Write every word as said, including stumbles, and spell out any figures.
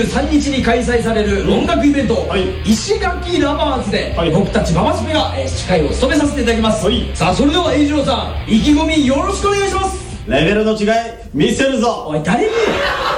ゅうさんにちに開催される音楽イベント、はい、石垣ラバーズで、はい、僕たちママスペが、えー、司会を務めさせていただきます、はい、さあそれでは栄一郎さん意気込みよろしくお願いします。 レベルの違い見せるぞ。 おい誰に